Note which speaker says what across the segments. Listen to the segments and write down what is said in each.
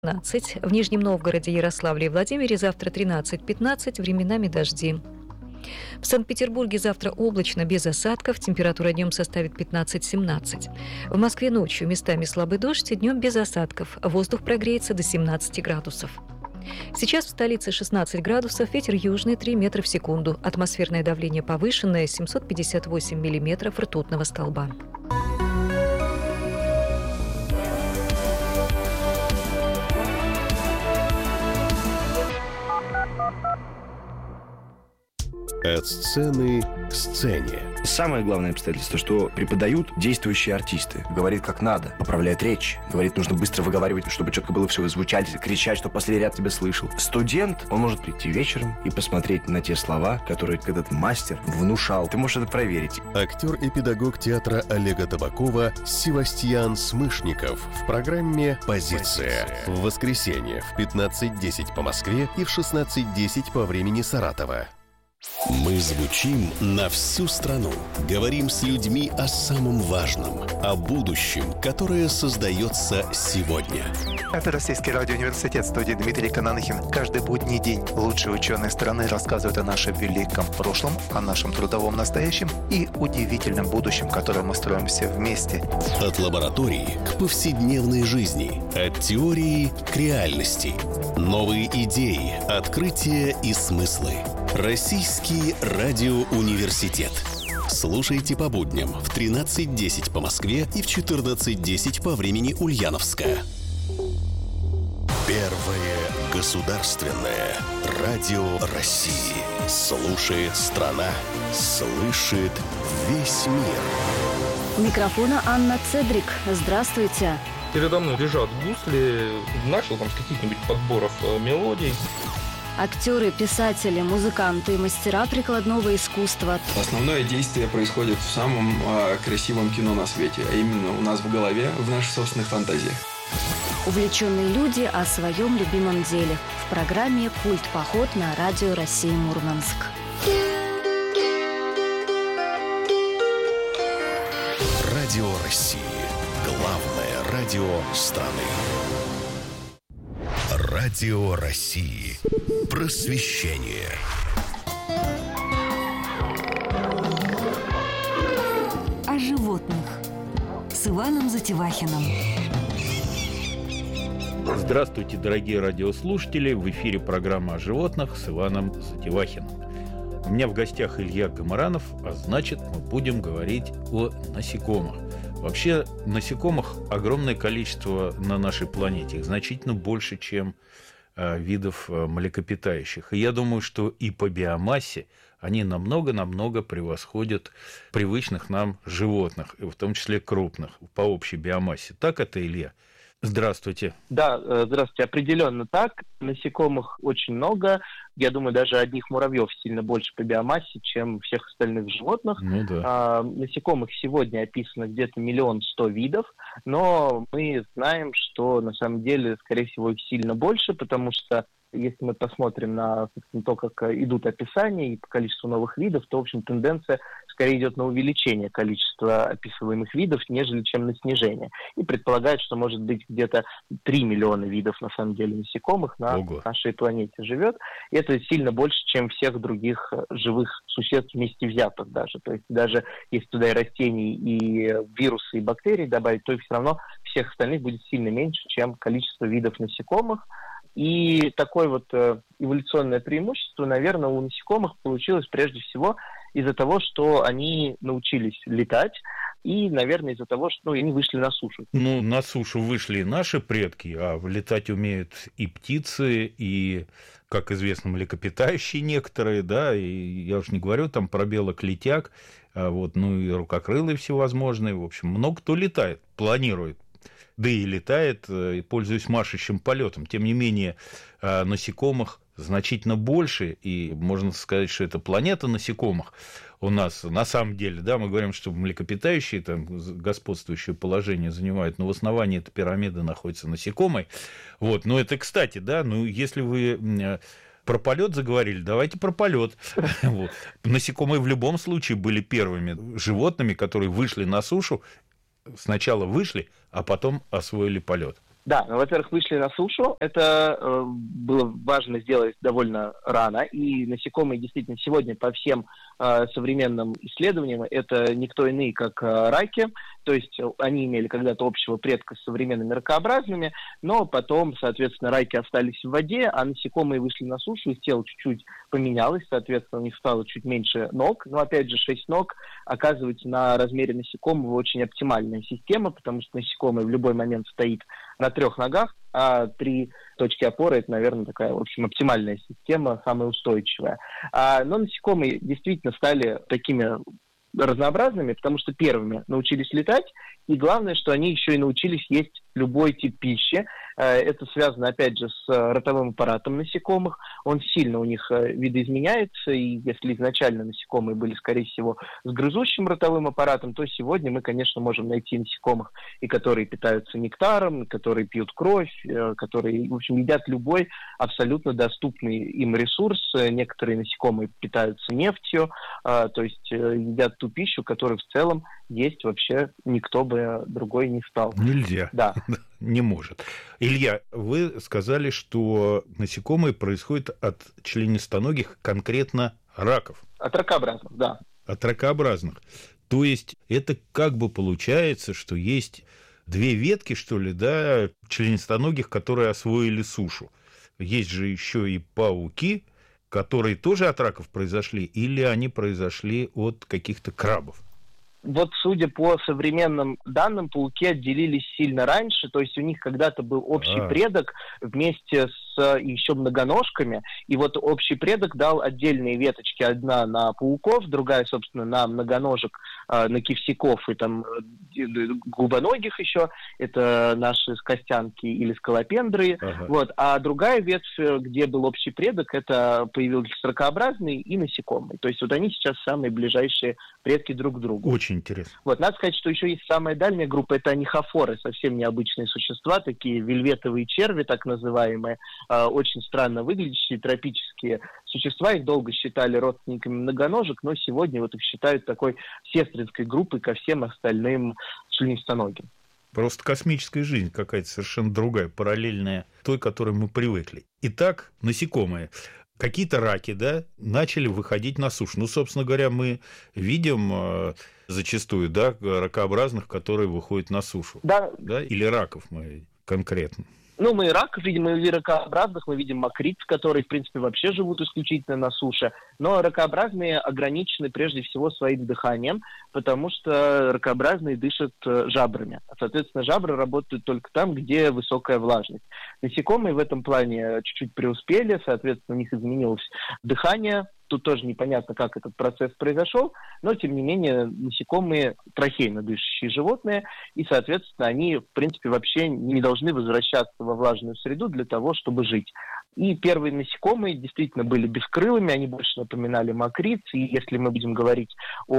Speaker 1: 15, в Нижнем Новгороде, Ярославле и Владимире завтра 13-15, временами дожди. В Санкт-Петербурге завтра облачно, без осадков, температура днем составит 15-17. В Москве ночью местами слабый дождь, днем без осадков, воздух прогреется до 17 градусов. Сейчас в столице 16 градусов, ветер южный 3 метра в секунду, атмосферное давление повышенное 758 миллиметров ртутного столба.
Speaker 2: От сцены к сцене.
Speaker 3: Самое главное обстоятельство, что преподают действующие артисты. Говорит как надо, поправляет речь. Говорит, нужно быстро выговаривать, чтобы четко было все звучать, кричать, чтобы последний ряд тебя слышал. Студент, он может прийти вечером и посмотреть на те слова, которые этот мастер внушал. Ты можешь это проверить.
Speaker 2: Актер и педагог театра Олега Табакова Севастьян Смышников в программе «Позиция». В воскресенье в 15:10 по Москве и в 16:10 по времени Саратова. Мы звучим на всю страну. Говорим с людьми о самом важном, о будущем, которое создается сегодня.
Speaker 4: Это Российский радиоуниверситет, студии Дмитрий Кананахин. Каждый будний день лучшие ученые страны рассказывают о нашем великом прошлом, о нашем трудовом настоящем и удивительном будущем, которое мы строим все вместе.
Speaker 2: От лаборатории к повседневной жизни, от теории к реальности. Новые идеи, открытия и смыслы. Российский радиоуниверситет. Слушайте по будням в 13:10 по Москве и в 14:10 по времени Ульяновска. Первое государственное радио России. Слушает страна, слышит весь мир.
Speaker 5: У микрофона Анна Цедрик. Здравствуйте.
Speaker 6: Передо мной лежат гусли, начал там с каких-нибудь подборов мелодий.
Speaker 5: Актеры, писатели, музыканты, мастера прикладного искусства.
Speaker 7: Основное действие происходит в самом красивом кино на свете, а именно у нас в голове, в наших собственных фантазиях.
Speaker 5: Увлеченные люди о своем любимом деле. В программе «Культ-поход» на радио России Мурманск.
Speaker 2: Радио России. Главное радио страны. Радио России. Просвещение.
Speaker 8: О животных с Иваном Затевахиным.
Speaker 9: Здравствуйте, дорогие радиослушатели! В эфире программа о животных с Иваном Затевахиным. У меня в гостях Илья Гамаранов, а значит, мы будем говорить о насекомых. Вообще, насекомых огромное количество на нашей планете, их значительно больше, чем видов млекопитающих. И я думаю, что и по биомассе они намного-намного превосходят привычных нам животных, в том числе крупных, по общей биомассе. Так это, Илья? Здравствуйте.
Speaker 10: Да, здравствуйте. Определенно так. Насекомых очень много. Я думаю, даже одних муравьев сильно больше по биомассе, чем всех остальных животных.
Speaker 9: Ну, да.
Speaker 10: Насекомых сегодня описано где-то 1 100 000 видов, но мы знаем, что на самом деле, скорее всего, их сильно больше, потому что если мы посмотрим на то, как идут описания и по количеству новых видов, то, в общем, тенденция скорее идет на увеличение количества описываемых видов, нежели чем на снижение. И предполагают, что может быть где-то 3 миллиона видов, на самом деле, насекомых на нашей планете живет. И это сильно больше, чем всех других живых существ вместе взятых даже. То есть даже если туда и растений, и вирусы, и бактерии добавить, то все равно всех остальных будет сильно меньше, чем количество видов насекомых. И такое вот эволюционное преимущество, наверное, у насекомых получилось прежде всего из-за того, что они научились летать, и, наверное, из-за того, что они вышли на сушу.
Speaker 9: Ну, на сушу вышли и наши предки, а летать умеют и птицы, и, как известно, млекопитающие некоторые, да, и я уж не говорю там про белок-летяг, вот, ну и рукокрылые всевозможные, в общем, много кто летает, планирует. Да и летает, пользуясь машущим полетом. Тем не менее, насекомых значительно больше, и можно сказать, что это планета насекомых у нас на самом деле. Да, мы говорим, что млекопитающие там господствующее положение занимают, но в основании этой пирамиды находится насекомые. Вот. Но это, кстати, да, ну, если вы про полет заговорили, давайте про полет. Вот. Насекомые в любом случае были первыми животными, которые вышли на сушу. Сначала вышли, а потом освоили полет.
Speaker 10: Да, ну, во-первых, вышли на сушу. Это было важно сделать довольно рано. И насекомые действительно сегодня по всем современным исследованиям это никто иные, как раки. То есть они имели когда-то общего предка с современными ракообразными, но потом, соответственно, раки остались в воде, а насекомые вышли на сушу, их тело чуть-чуть поменялось, соответственно, у них стало чуть меньше ног. Но, опять же, 6 ног, оказывается, на размере насекомого очень оптимальная система, потому что насекомое в любой момент стоит на 3 ногах, а 3 точки опоры – это, наверное, такая, в общем, оптимальная система, самая устойчивая. Но насекомые действительно стали такими разнообразными, потому что первыми научились летать, и главное, что они еще и научились есть любой тип пищи. Это связано, опять же, с ротовым аппаратом насекомых. Он сильно у них видоизменяется, и если изначально насекомые были, скорее всего, с грызущим ротовым аппаратом, то сегодня мы, конечно, можем найти насекомых, и которые питаются нектаром, которые пьют кровь, которые, в общем, едят любой абсолютно доступный им ресурс. Некоторые насекомые питаются нефтью, то есть едят ту пищу, которую в целом есть вообще никто бы другой не стал.
Speaker 9: Нельзя.
Speaker 10: Да.
Speaker 9: Не может. Илья, вы сказали, что насекомые происходят от членистоногих, конкретно раков.
Speaker 10: От ракообразных, да.
Speaker 9: От ракообразных. То есть это как бы получается, что есть 2 ветки, что ли, да, членистоногих, которые освоили сушу. Есть же еще и пауки, которые тоже от раков произошли, или они произошли от каких-то крабов?
Speaker 10: Вот, судя по современным данным, пауки отделились сильно раньше, то есть у них когда-то был общий предок вместе с еще многоножками, и вот общий предок дал отдельные веточки, одна на пауков, другая, собственно, на многоножек, на кивсяков и там губоногих еще, это наши скостянки или скалопендры, вот, а другая ветвь, где был общий предок, это появились ракообразные и насекомые, то есть вот они сейчас самые ближайшие предки друг к другу.
Speaker 9: Очень интересно.
Speaker 10: Вот, надо сказать, что еще есть самая дальняя группа, это анихофоры, совсем необычные существа, такие вельветовые черви, так называемые, очень странно выглядящие, тропические существа, их долго считали родственниками многоножек, но сегодня вот их считают такой сестринской группой ко всем остальным членистоногим.
Speaker 9: Просто космическая жизнь какая-то совершенно другая, параллельная той, к которой мы привыкли. Итак, насекомые. Какие-то раки, да, начали выходить на сушу. Ну, собственно говоря, мы видим зачастую, да, ракообразных, которые выходят на сушу.
Speaker 10: Да.
Speaker 9: Да? Или раков мы конкретно.
Speaker 10: Ну, мы и раков видим, и ракообразных, мы видим мокриц, которые, в принципе, вообще живут исключительно на суше. Но ракообразные ограничены прежде всего своим дыханием, потому что ракообразные дышат жабрами. Соответственно, жабры работают только там, где высокая влажность. Насекомые в этом плане чуть-чуть преуспели, соответственно, у них изменилось дыхание. Тут тоже непонятно, как этот процесс произошел, но, тем не менее, насекомые трахейно дышащие животные, и, соответственно, они, в принципе, вообще не должны возвращаться во влажную среду для того, чтобы жить. И первые насекомые действительно были бескрылыми, они больше напоминали мокриц, и если мы будем говорить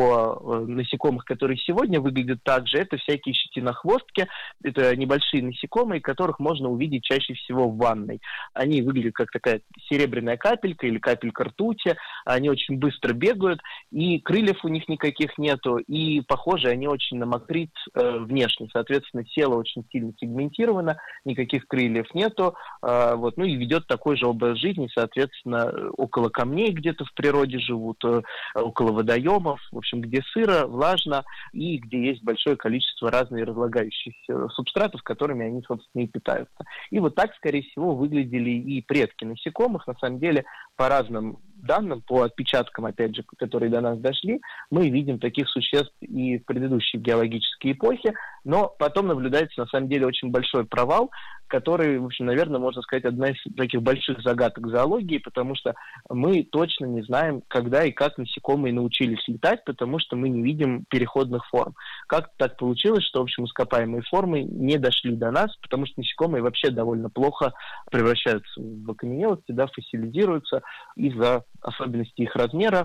Speaker 10: о насекомых, которые сегодня выглядят так же, это всякие щетинохвостки, это небольшие насекомые, которых можно увидеть чаще всего в ванной. Они выглядят как такая серебряная капелька или капелька ртути, они очень быстро бегают, и крыльев у них никаких нету, и похожи они очень на мокриц внешне. Соответственно, тело очень сильно сегментировано, никаких крыльев нету, вот, ну и ведет такой же образ жизни, соответственно, около камней где-то в природе живут, около водоемов, в общем, где сыро, влажно, и где есть большое количество разных разлагающихся субстратов, которыми они, собственно, и питаются. И вот так, скорее всего, выглядели и предки насекомых. На самом деле, по разным данным, по отпечаткам, опять же, которые до нас дошли, мы видим таких существ и в предыдущие геологические эпохи, но потом наблюдается, на самом деле, очень большой провал, который, в общем, наверное, можно сказать, одна из таких больших загадок зоологии, потому что мы точно не знаем, когда и как насекомые научились летать, потому что мы не видим переходных форм. Как так получилось, что, в общем, ископаемые формы не дошли до нас, потому что насекомые вообще довольно плохо превращаются в окаменелости, да, фоссилизируются из-за особенностей их размера,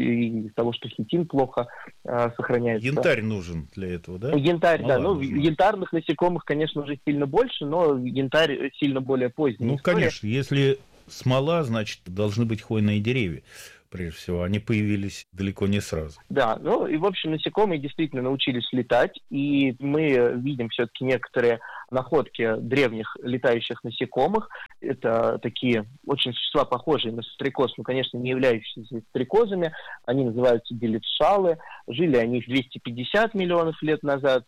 Speaker 10: и из-за того, что хитин плохо сохраняется.
Speaker 9: Янтарь нужен для этого, да?
Speaker 10: Янтарь, да. Ну, янтарных насекомых, конечно, уже сильно больше, но янтарь сильно более поздний.
Speaker 9: Ну, конечно, если смола, значит, должны быть хвойные деревья. прежде всего. Они появились далеко не сразу.
Speaker 10: Да, ну и, в общем, насекомые действительно научились летать, и мы видим все-таки некоторые находки древних летающих насекомых. Это такие очень существа, похожие на стрекоз, но, конечно, не являющиеся стрекозами. Они называются делетшалы. Жили они 250 миллионов лет назад,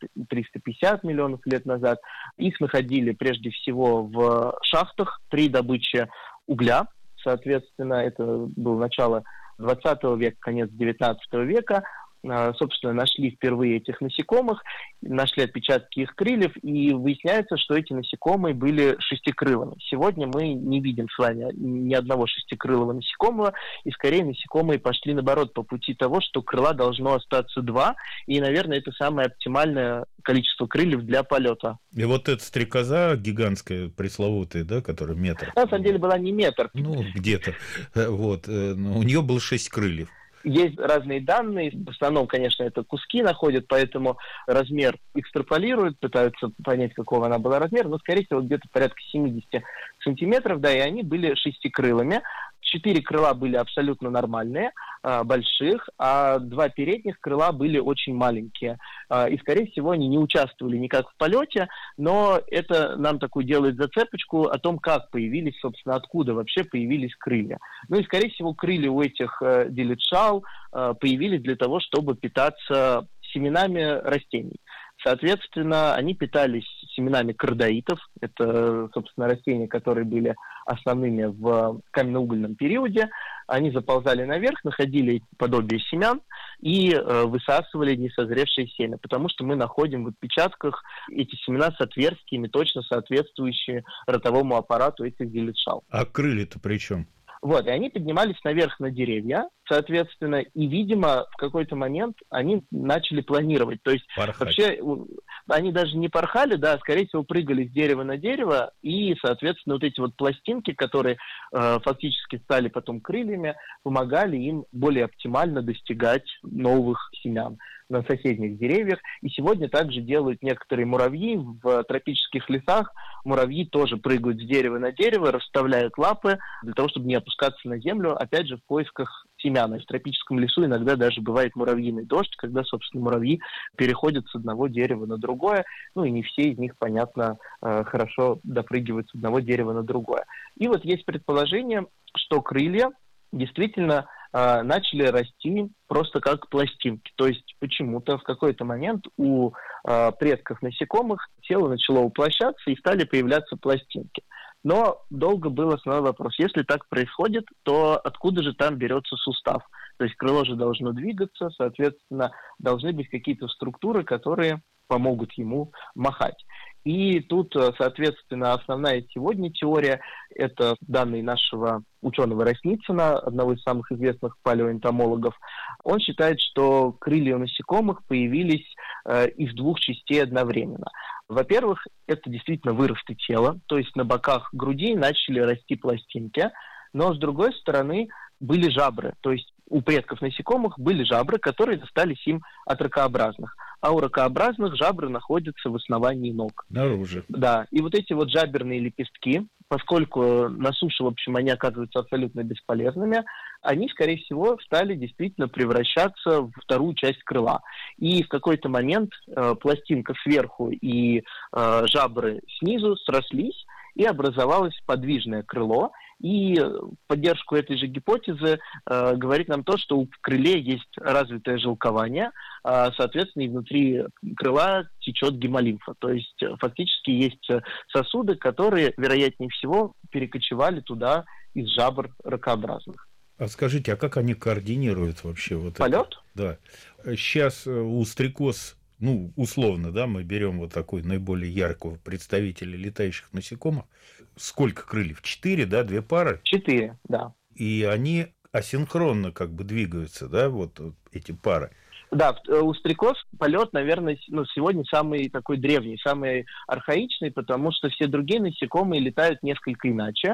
Speaker 10: 350 миллионов лет назад. Их находили прежде всего в шахтах при добыче угля. Соответственно, это было начало 20 века, конец 19 века. Собственно, нашли впервые этих насекомых, нашли отпечатки их крыльев, и выясняется, что эти насекомые были шестикрылыми. Сегодня мы не видим с вами ни одного шестикрылого насекомого, и скорее насекомые пошли, наоборот, по пути того, что крыла должно остаться 2, и, наверное, это самое оптимальное количество крыльев для полета.
Speaker 9: И вот эта стрекоза гигантская, пресловутая, да, которая метр.
Speaker 10: На самом деле была не метр.
Speaker 9: Ну, где-то. Вот. Но у нее было 6 крыльев.
Speaker 10: Есть разные данные, в основном, конечно, это куски находят, поэтому размер экстраполируют, пытаются понять, какого она была размера, но, скорее всего, где-то порядка 70 сантиметров, да, и они были шестикрылыми. 4 крыла были абсолютно нормальные, больших, а 2 передних крыла были очень маленькие. И, скорее всего, они не участвовали никак в полете, но это нам такую делает зацепочку о том, как появились, собственно, откуда вообще появились крылья. Ну и, скорее всего, крылья у этих делетшал появились для того, чтобы питаться семенами растений. Соответственно, они питались семенами кардоитов. Это, собственно, растения, которые были основными в каменно-угольном периоде. Они заползали наверх, находили подобие семян и высасывали несозревшее семя, потому что мы находим в отпечатках эти семена с отверстиями, точно соответствующие ротовому аппарату этих делетшал.
Speaker 9: А крылья-то при чем?
Speaker 10: Вот, и они поднимались наверх на деревья, соответственно, и, видимо, в какой-то момент они начали планировать. То есть вообще они даже не порхали, да, скорее всего, прыгали с дерева на дерево, и, соответственно, вот эти вот пластинки, которые фактически стали потом крыльями, помогали им более оптимально достигать новых семян на соседних деревьях. И сегодня также делают некоторые муравьи в тропических лесах. Муравьи тоже прыгают с дерева на дерево, расставляют лапы для того, чтобы не опускаться на землю, опять же, в поисках семян. И в тропическом лесу иногда даже бывает муравьиный дождь, когда, собственно, муравьи переходят с одного дерева на другое. Ну и не все из них, понятно, хорошо допрыгивают с одного дерева на другое. И вот есть предположение, что крылья действительно начали расти просто как пластинки. То есть почему-то в какой-то момент у предков насекомых тело начало уплощаться и стали появляться пластинки. Но долго был основной вопрос. Если так происходит, то откуда же там берется сустав? То есть крыло же должно двигаться, соответственно, должны быть какие-то структуры, которые помогут ему махать. И тут, соответственно, основная сегодня теория – это данные нашего ученого Росницына, одного из самых известных палеоэнтомологов. Он считает, что крылья у насекомых появились из 2 частей одновременно. Во-первых, это действительно выросты тела, то есть на боках груди начали расти пластинки, но, с другой стороны, были жабры, то есть у предков насекомых были жабры, которые достались им от ракообразных. А у ракообразных жабры находятся в основании ног.
Speaker 9: Наружу.
Speaker 10: Да, и вот эти вот жаберные лепестки, поскольку на суше, в общем, они оказываются абсолютно бесполезными, они, скорее всего, стали действительно превращаться в вторую часть крыла. И в какой-то момент пластинка сверху и жабры снизу срослись, и образовалось подвижное крыло. И в поддержку этой же гипотезы говорит нам то, что в крыле есть развитое жилкование, соответственно, и внутри крыла течет гемолимфа. То есть фактически есть сосуды, которые, вероятнее всего, перекочевали туда из жабр ракообразных.
Speaker 9: А скажите, а как они координируют вообще вот
Speaker 10: полет?
Speaker 9: Да. Сейчас у стрекоз, ну, условно, да, мы берем вот такой наиболее яркого представителя летающих насекомых. Сколько крыльев? 4, да, 2 пары?
Speaker 10: 4, да.
Speaker 9: И они асинхронно как бы двигаются, да, вот эти пары.
Speaker 10: Да, у стрекоз полет, наверное, сегодня самый такой древний, самый архаичный, потому что все другие насекомые летают несколько иначе.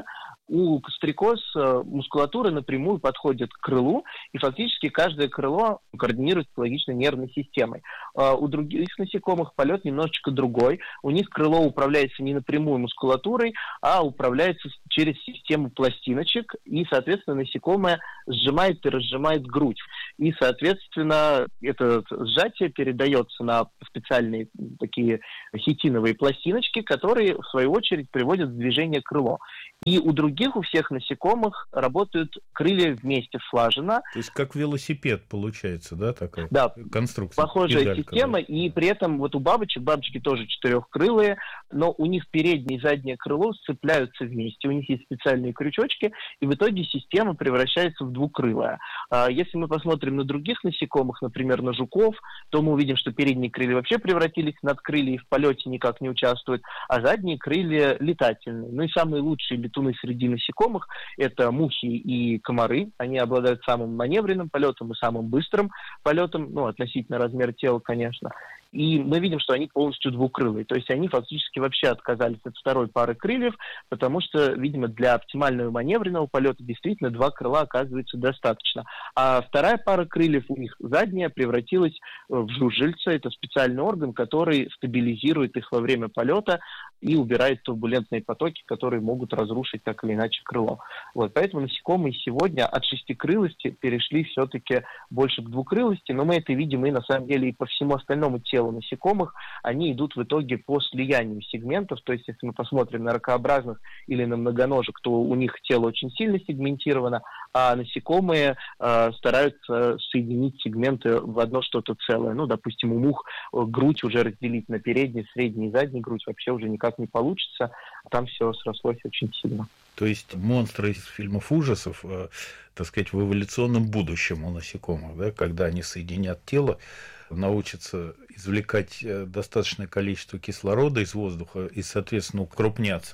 Speaker 10: У стрекоз мускулатура напрямую подходит к крылу, и фактически каждое крыло координируется логичной нервной системой. У других насекомых полет немножечко другой. У них крыло управляется не напрямую мускулатурой, а управляется через систему пластиночек, и, соответственно, насекомое сжимает и разжимает грудь. И, соответственно, это сжатие передается на специальные такие хитиновые пластиночки, которые, в свою очередь, приводят в движение крыло. И у других, у всех насекомых работают крылья вместе слаженно.
Speaker 9: То есть как велосипед получается, да, такая конструкция?
Speaker 10: Похожая
Speaker 9: педалька,
Speaker 10: система,
Speaker 9: да.
Speaker 10: И при этом вот у бабочки тоже четырехкрылые, но у них переднее и заднее крыло сцепляются вместе, у них есть специальные крючочки, и в итоге система превращается в двукрылая. Если мы посмотрим на других насекомых, например, на жуков, то мы увидим, что передние крылья вообще превратились в надкрылья и в полете никак не участвуют, а задние крылья летательные. Ну и самые лучшие летуны среди насекомых – это мухи и комары. Они обладают самым маневренным полетом и самым быстрым полетом, ну, относительно размера тела, конечно. И мы видим, что они полностью двукрылые. То есть они фактически вообще отказались от второй пары крыльев, потому что, видимо, для оптимального маневренного полета действительно два крыла оказывается достаточно. А вторая пара крыльев у них задняя превратилась в жужжельца. Это специальный орган, который стабилизирует их во время полета и убирает турбулентные потоки, которые могут разрушить так или иначе крыло. Вот. Поэтому насекомые сегодня от шестикрылости перешли все-таки больше к двукрылости, но мы это видим и на самом деле и по всему остальному телу насекомых. Они идут в итоге по слиянию сегментов, то есть если мы посмотрим на ракообразных или на многоножек, то у них тело очень сильно сегментировано, а насекомые стараются соединить сегменты в одно что-то целое. Ну, допустим, у мух грудь уже разделить на переднюю, среднюю и заднюю грудь вообще уже никак не получится. Там все срослось очень сильно.
Speaker 9: То есть монстры из фильмов ужасов, так сказать, в эволюционном будущем у насекомых, да, когда они соединят тело, научатся извлекать достаточное количество кислорода из воздуха и, соответственно, укрупняться.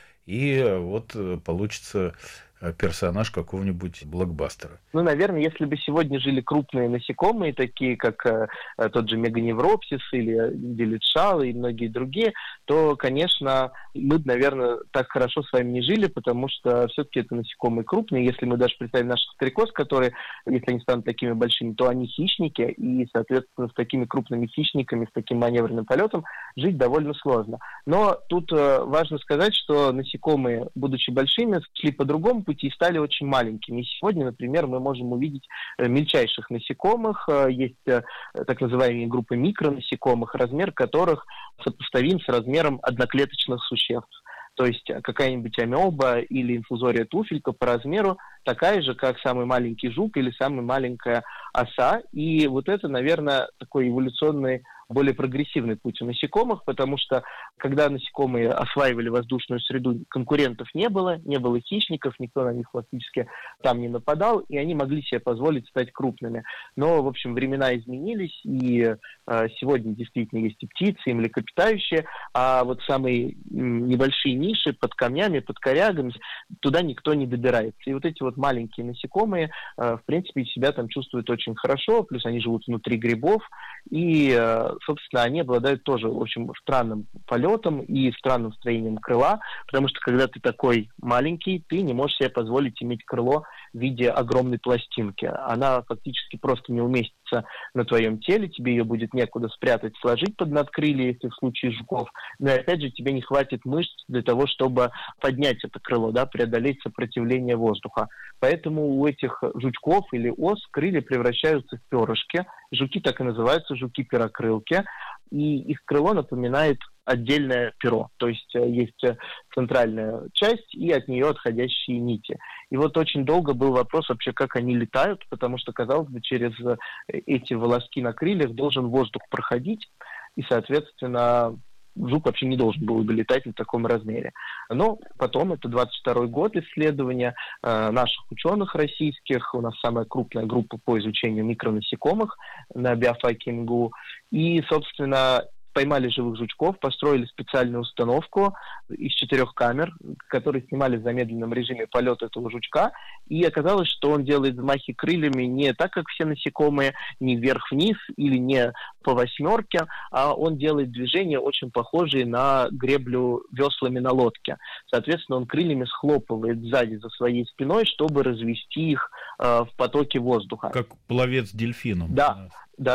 Speaker 9: И вот получится персонаж какого-нибудь блокбастера.
Speaker 10: Ну, наверное, если бы сегодня жили крупные насекомые, такие как тот же меганевропсис или делитшалы и многие другие, то, конечно, мы бы, наверное, так хорошо с вами не жили, потому что все-таки это насекомые крупные. Если мы даже представим наших стрекоз, которые, если они станут такими большими, то они хищники, и, соответственно, с такими крупными хищниками, с таким маневренным полетом жить довольно сложно. Но тут важно сказать, что насекомые, будучи большими, шли по другому пути и стали очень маленькими. И сегодня, например, мы можем увидеть мельчайших насекомых. Есть так называемые группы микронасекомых, размер которых сопоставим с размером одноклеточных существ. То есть какая-нибудь амеба или инфузория туфелька по размеру такая же, как самый маленький жук или самая маленькая оса. И вот это, наверное, такой эволюционный, более прогрессивный путь у насекомых, потому что когда насекомые осваивали воздушную среду, конкурентов не было хищников, никто на них фактически там не нападал, и они могли себе позволить стать крупными. Но, в общем, времена изменились, и сегодня действительно есть и птицы, и млекопитающие, а вот самые небольшие ниши под камнями, под корягами, туда никто не добирается. И вот эти вот маленькие насекомые, в принципе, себя там чувствуют очень хорошо, плюс они живут внутри грибов, и, собственно, они обладают тоже очень странным полетом и странным строением крыла, потому что, когда ты такой маленький, ты не можешь себе позволить иметь крыло в виде огромной пластинки. Она фактически просто не уместится на твоем теле, тебе ее будет некуда спрятать, сложить под надкрылья, если в случае жуков. Но, опять же, тебе не хватит мышц для того, чтобы поднять это крыло, да, преодолеть сопротивление воздуха. Поэтому у этих жучков или ос крылья превращаются в перышки. Жуки так и называются, жуки-перокрылки. И их крыло напоминает отдельное перо. То есть есть центральная часть и от нее отходящие нити. И вот очень долго был вопрос вообще, как они летают, потому что, казалось бы, через эти волоски на крыльях должен воздух проходить, и, соответственно, жук вообще не должен был бы летать в таком размере. Но потом, это 22-й год исследования наших ученых российских, у нас самая крупная группа по изучению микронасекомых на биофаке МГУ, и, собственно, поймали живых жучков, построили специальную установку из 4 камер, которые снимали в замедленном режиме полет этого жучка, и оказалось, что он делает взмахи крыльями не так, как все насекомые, не вверх-вниз или не по 8, а он делает движения очень похожие на греблю веслами на лодке. Соответственно, он крыльями схлопывает сзади за своей спиной, чтобы развести их в потоке воздуха.
Speaker 9: Как пловец дельфином.
Speaker 10: Да.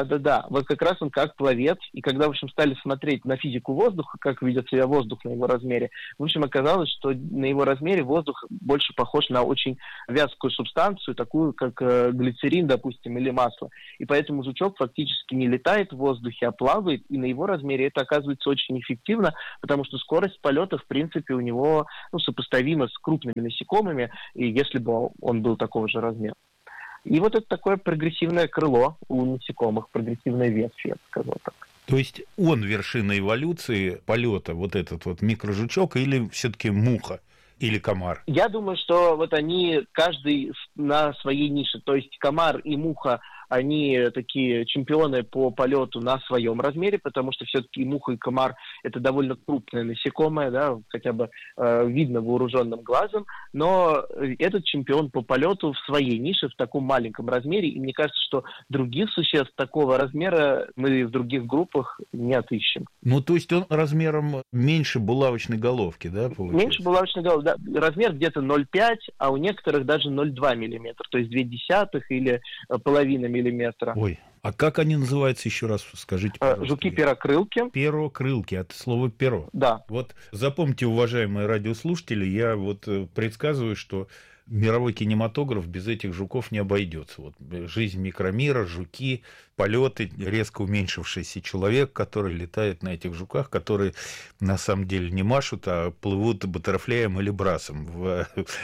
Speaker 10: Вот как раз он как пловец. И когда, в общем, стали смотреть на физику воздуха, как ведет себя воздух на его размере, в общем, оказалось, что на его размере воздух больше похож на очень вязкую субстанцию, такую как глицерин, допустим, или масло. И поэтому жучок фактически не летает в воздухе, а плавает. И на его размере это оказывается очень эффективно, потому что скорость полета, в принципе, у него сопоставима с крупными насекомыми, и если бы он был такого же размера. И вот это такое прогрессивное крыло у насекомых, прогрессивная ветвь, я бы сказал так.
Speaker 9: То есть он вершина эволюции полета, вот этот вот микрожучок, или все-таки муха? Или комар?
Speaker 10: Я думаю, что вот они каждый на своей нише. То есть комар и муха, они такие чемпионы по полету на своем размере, потому что все-таки муха и комар – это довольно крупное насекомое, да, хотя бы видно вооруженным глазом, но этот чемпион по полету в своей нише, в таком маленьком размере, и мне кажется, что других существ такого размера мы в других группах не отыщем.
Speaker 9: Ну, то есть он размером меньше булавочной головки, да, получается?
Speaker 10: Меньше булавочной головки, да. Размер где-то 0,5, а у некоторых даже 0,2 миллиметра, то есть 0,2 или половина миллиметра.
Speaker 9: Ой, а как они называются, еще раз скажите, пожалуйста?
Speaker 10: Жуки-перокрылки.
Speaker 9: Перокрылки, от слова перо.
Speaker 10: Да.
Speaker 9: Вот запомните, уважаемые радиослушатели, я вот предсказываю, что мировой кинематограф без этих жуков не обойдется. Вот жизнь микромира, жуки, полеты, резко уменьшившийся человек, который летает на этих жуках, которые на самом деле не машут, а плывут баттерфляем или брасом в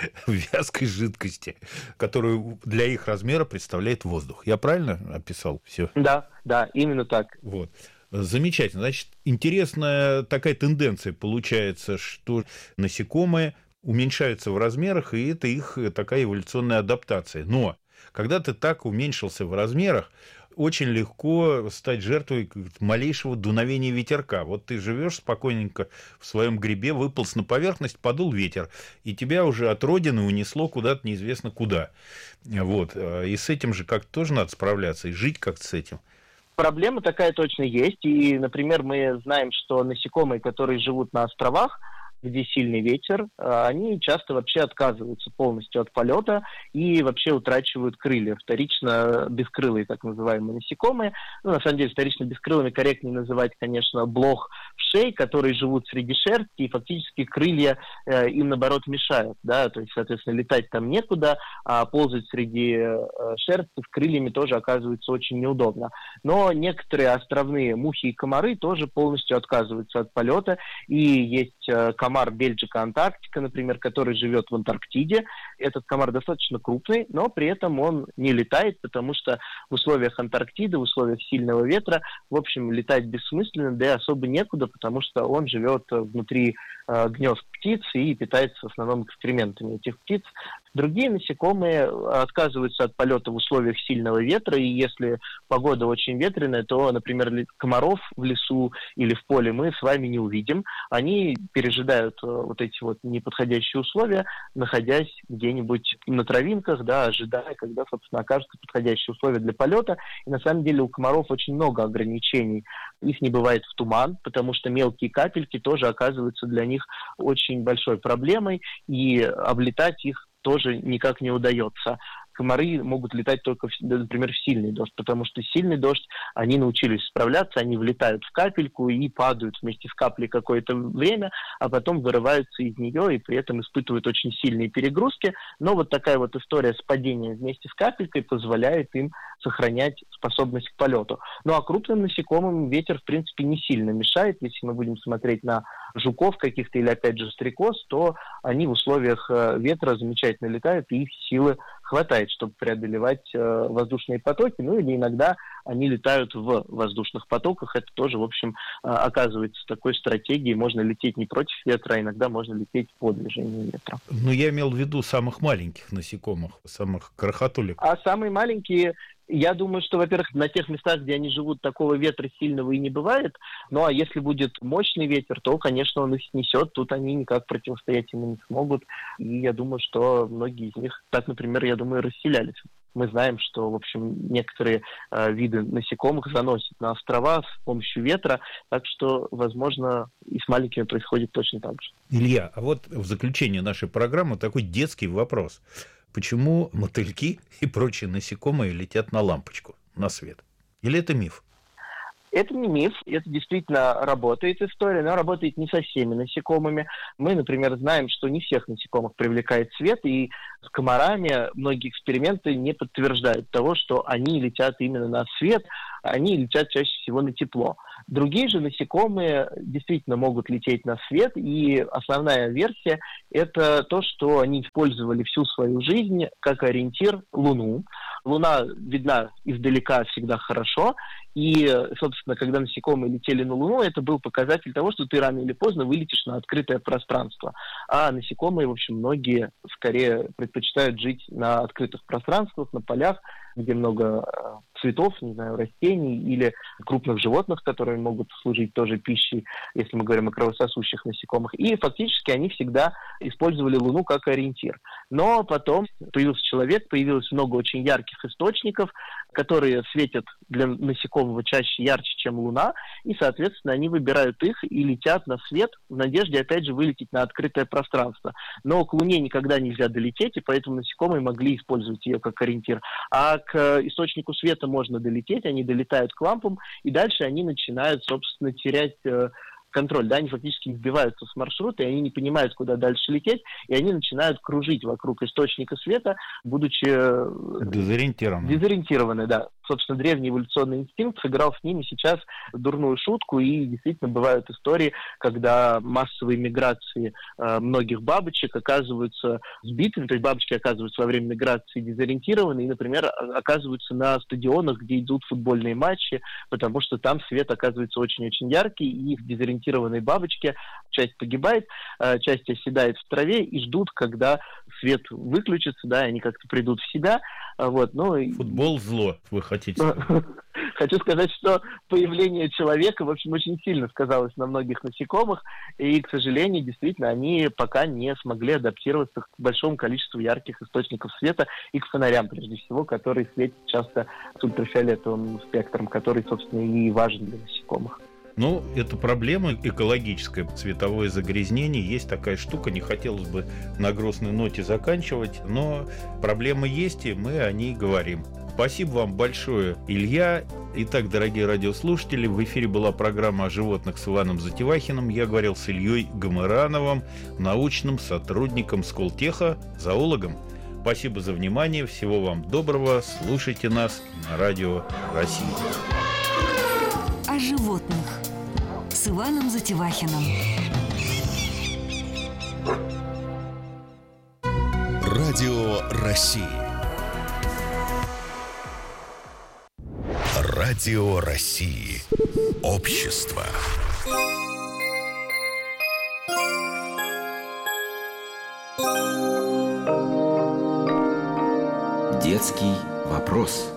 Speaker 9: вязкой жидкости, которую для их размера представляет воздух. Я правильно описал все?
Speaker 10: Да, именно так.
Speaker 9: Вот. Замечательно. Значит, интересная такая тенденция получается, что насекомые уменьшаются в размерах, и это их такая эволюционная адаптация. Но когда ты так уменьшился в размерах, очень легко стать жертвой малейшего дуновения ветерка. Вот ты живешь спокойненько в своем грибе, выполз на поверхность, подул ветер, и тебя уже от родины унесло куда-то неизвестно куда. Вот. И с этим же как-то тоже надо справляться, и жить как-то с этим.
Speaker 10: Проблема такая точно есть. И, например, мы знаем, что насекомые, которые живут на островах, где сильный ветер, они часто вообще отказываются полностью от полета и вообще утрачивают крылья. Вторично бескрылые, так называемые насекомые. Ну, на самом деле, вторично бескрылыми корректнее называть, конечно, блох вшей, которые живут среди шерсти, и фактически крылья им, наоборот, мешают. Да? То есть, соответственно, летать там некуда, а ползать среди шерсти с крыльями тоже оказывается очень неудобно. Но некоторые островные мухи и комары тоже полностью отказываются от полета, и есть комар Бельджика антарктика, например, который живет в Антарктиде. Этот комар достаточно крупный, но при этом он не летает, потому что в условиях Антарктиды, в условиях сильного ветра, в общем, летать бессмысленно, да и особо некуда, потому что он живет внутри гнезд птиц и питается в основном экскрементами этих птиц. Другие насекомые отказываются от полета в условиях сильного ветра, и если погода очень ветреная, то, например, комаров в лесу или в поле мы с вами не увидим. Они пережидают вот эти вот неподходящие условия, находясь где-нибудь на травинках, да, ожидая, когда, собственно, окажутся подходящие условия для полета. И на самом деле у комаров очень много ограничений. Их не бывает в туман, потому что мелкие капельки тоже оказываются для них очень большой проблемой, и облетать их тоже никак не удается. Комары могут летать только, например, в сильный дождь, потому что сильный дождь, они научились справляться, они влетают в капельку и падают вместе с каплей какое-то время, а потом вырываются из нее и при этом испытывают очень сильные перегрузки. Но вот такая вот история с падением вместе с капелькой позволяет им сохранять способность к полету. Ну а крупным насекомым ветер, в принципе, не сильно мешает. Если мы будем смотреть на жуков каких-то или, опять же, стрекоз, то они в условиях ветра замечательно летают, и их силы хватает, чтобы преодолевать воздушные потоки. Ну или иногда они летают в воздушных потоках. Это тоже, в общем, оказывается такой стратегией. Можно лететь не против ветра, а иногда можно лететь по движению ветра.
Speaker 9: Ну, я имел в виду самых маленьких насекомых, самых крохотулек.
Speaker 10: А самые маленькие Я думаю, что, во-первых, на тех местах, где они живут, такого ветра сильного и не бывает. Ну, а если будет мощный ветер, то, конечно, он их снесет. Тут они никак противостоять ему не смогут. И я думаю, что многие из них, так, например, я думаю, расселялись. Мы знаем, что, в общем, некоторые виды насекомых заносят на острова с помощью ветра. Так что, возможно, и с маленькими происходит точно так же.
Speaker 9: Илья, а вот в заключение нашей программы такой детский вопрос. Почему мотыльки и прочие насекомые летят на лампочку, на свет? Или это миф?
Speaker 10: Это не миф, это действительно работает история, но работает не со всеми насекомыми. Мы, например, знаем, что не всех насекомых привлекает свет, и с комарами многие эксперименты не подтверждают того, что они летят именно на свет, они летят чаще всего на тепло. Другие же насекомые действительно могут лететь на свет, и основная версия – это то, что они использовали всю свою жизнь как ориентир Луну. Луна видна издалека всегда хорошо, и, собственно, когда насекомые летели на Луну, это был показатель того, что ты рано или поздно вылетишь на открытое пространство. А насекомые, в общем, многие скорее предпочитают жить на открытых пространствах, на полях, где много цветов, не знаю, растений или крупных животных, которые могут служить тоже пищей, если мы говорим о кровососущих насекомых. И фактически они всегда использовали Луну как ориентир. Но потом появился человек, появилось много очень ярких источников, которые светят для насекомого чаще ярче, чем Луна, и, соответственно, они выбирают их и летят на свет в надежде, опять же, вылететь на открытое пространство. Но к Луне никогда нельзя долететь, и поэтому насекомые могли использовать ее как ориентир. А к источнику света можно долететь, они долетают к лампам, и дальше они начинают, собственно, терять контроль, да, они фактически сбиваются с маршрута, и они не понимают, куда дальше лететь, и они начинают кружить вокруг источника света, будучи дезориентированы, да. Собственно, древний эволюционный инстинкт сыграл с ними сейчас дурную шутку, и действительно бывают истории, когда массовые миграции многих бабочек оказываются сбитыми, то есть бабочки оказываются во время миграции дезориентированы и, например, оказываются на стадионах, где идут футбольные матчи, потому что там свет оказывается очень-очень яркий, и их дезориентированные бабочки, часть погибает, часть оседает в траве и ждут, когда свет выключится, да, и они как-то придут в себя. Вот, ну,
Speaker 9: футбол зло, вы хотите?
Speaker 10: Хочу сказать, что появление человека, в общем, очень сильно сказалось на многих насекомых, и, к сожалению, действительно, они пока не смогли адаптироваться к большому количеству ярких источников света и к фонарям, прежде всего, которые светят часто с ультрафиолетовым спектром, который, собственно, и важен для насекомых.
Speaker 9: Ну, это проблема экологическая, цветовое загрязнение. Есть такая штука, не хотелось бы на грустной ноте заканчивать, но проблема есть, и мы о ней говорим. Спасибо вам большое, Илья. Итак, дорогие радиослушатели, в эфире была программа о животных с Иваном Затевахиным. Я говорил с Ильей Гомырановым, научным сотрудником Сколтеха, зоологом. Спасибо за внимание, всего вам доброго. Слушайте нас на Радио Россия.
Speaker 8: О животных с Иваном Затевахиным.
Speaker 2: Радио России. Радио России. Общество.
Speaker 11: Детский вопрос.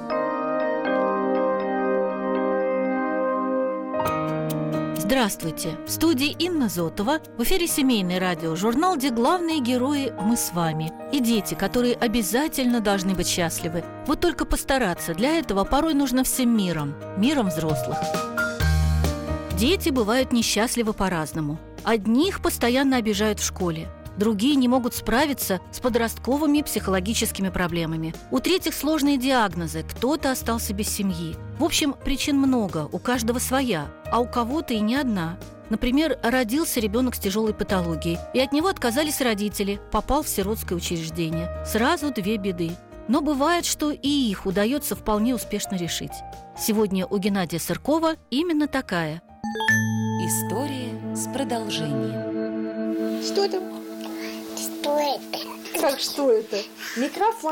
Speaker 12: Здравствуйте! В студии Инна Зотова. В эфире семейный радиожурнал, где главные герои мы с вами. И дети, которые обязательно должны быть счастливы. Вот только постараться. Для этого порой нужно всем миром. Миром взрослых. Дети бывают несчастливы по-разному. Одних постоянно обижают в школе. Другие не могут справиться с подростковыми психологическими проблемами. У третьих сложные диагнозы, кто-то остался без семьи. В общем, причин много, у каждого своя, а у кого-то и не одна. Например, родился ребенок с тяжелой патологией, и от него отказались родители, попал в сиротское учреждение. Сразу две беды. Но бывает, что и их удается вполне успешно решить. Сегодня у Геннадия Сыркова именно такая.
Speaker 8: История с продолжением.
Speaker 13: Что это? Что это? Как что это? Микрофон.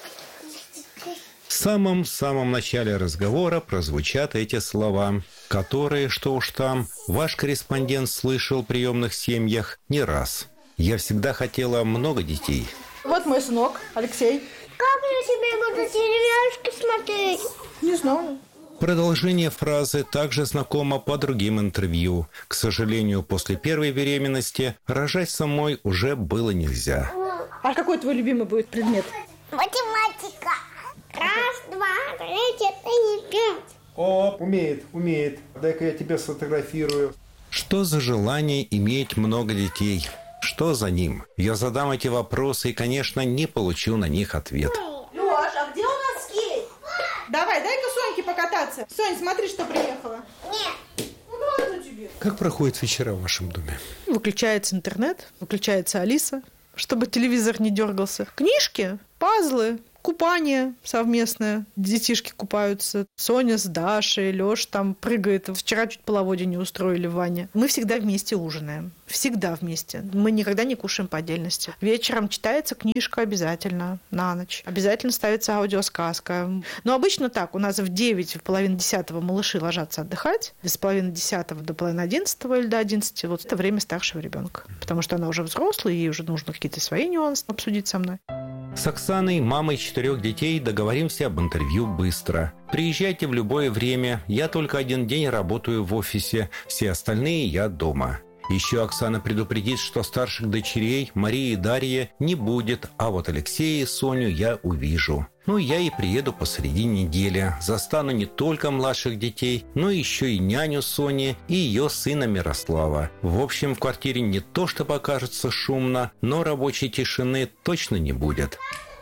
Speaker 14: В самом начале разговора прозвучат эти слова, которые, что уж там, ваш корреспондент слышал в приемных семьях не раз. Я всегда хотела много детей.
Speaker 13: Вот мой сынок, Алексей. Как я тебе буду деревяшки смотреть?
Speaker 15: Не знаю.
Speaker 14: Продолжение фразы также знакомо по другим интервью. К сожалению, после первой беременности рожать самой уже было нельзя.
Speaker 15: А какой твой любимый будет предмет?
Speaker 13: Математика. Раз, два, три, четыре, пять.
Speaker 14: О, умеет. Дай-ка я тебя сфотографирую. Что за желание иметь много детей? Что за ним? Я задам эти вопросы и, конечно, не получу на них ответ.
Speaker 15: Лёш, а где у нас скейт? Давай, дай-ка Соньке покататься. Сонь, смотри, что приехала.
Speaker 13: Нет.
Speaker 15: Ну, ладно тебе.
Speaker 14: Как проходят вечера в вашем доме?
Speaker 15: Выключается интернет, выключается Алиса, чтобы телевизор не дергался. Книжки, пазлы, купание совместное. Детишки купаются. Соня с Дашей, Лёш там прыгает. Вчера чуть половодье не устроили в ванне. Мы всегда вместе ужинаем. Всегда вместе. Мы никогда не кушаем по отдельности. Вечером читается книжка обязательно на ночь. Обязательно ставится аудиосказка. Но обычно так. У нас в 9, в половине 10 малыши ложатся отдыхать. С половины 10 до половины 11 или до 11. Вот это время старшего ребенка. Потому что она уже взрослая, ей уже нужно какие-то свои нюансы обсудить со мной.
Speaker 14: С Оксаной, мамой 4 детей, договоримся об интервью быстро. Приезжайте в любое время. Я только 1 день работаю в офисе. Все остальные я дома. Еще Оксана предупредит, что старших дочерей, Марии и Дарьи, не будет, а вот Алексея и Соню я увижу. Ну, я и приеду посреди недели. Застану не только младших детей, но еще и няню Сони и ее сына Мирослава. В общем, в квартире не то что покажется шумно, но рабочей тишины точно не будет.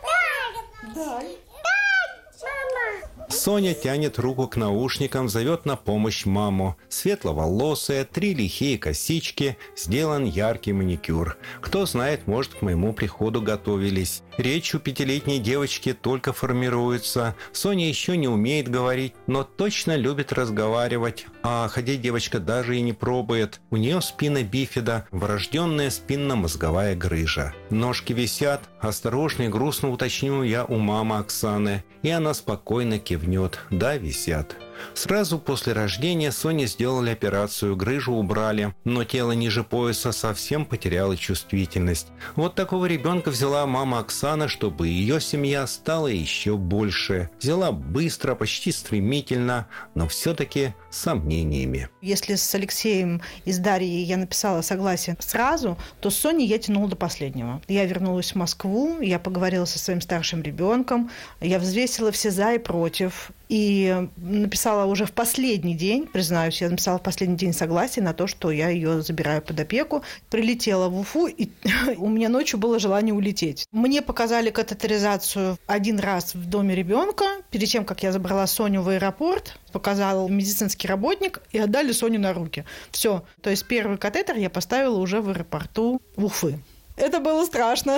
Speaker 14: Соня тянет руку к наушникам, зовет на помощь маму. Светловолосая, 3 лихие косички, сделан яркий маникюр. Кто знает, может, к моему приходу готовились. Речь у 5-летней девочки только формируется. Соня еще не умеет говорить, но точно любит разговаривать. А ходить девочка даже и не пробует. У нее спина бифида, врожденная спинномозговая грыжа. Ножки висят. Осторожно и грустно уточню я у мамы Оксаны. И она спокойно кивнет. Да, висят. Сразу после рождения Соне сделали операцию, грыжу убрали, но тело ниже пояса совсем потеряло чувствительность. Вот такого ребенка взяла мама Оксана, чтобы ее семья стала еще больше. Взяла быстро, почти стремительно, но все-таки с сомнениями.
Speaker 15: Если с Алексеем и с Дарьей я написала согласие сразу, то с Соней я тянула до последнего. Я вернулась в Москву, я поговорила со своим старшим ребенком, я взвесила все за и против. И написала уже в последний день, признаюсь, я написала в последний день согласие на то, что я ее забираю под опеку. Прилетела в Уфу, и у меня ночью было желание улететь. Мне показали катетеризацию 1 раз в доме ребенка. Перед тем, как я забрала Соню в аэропорт, показал медицинский работник и отдали Соню на руки. Все. То есть первый катетер я поставила уже в аэропорту Уфы. Это было страшно.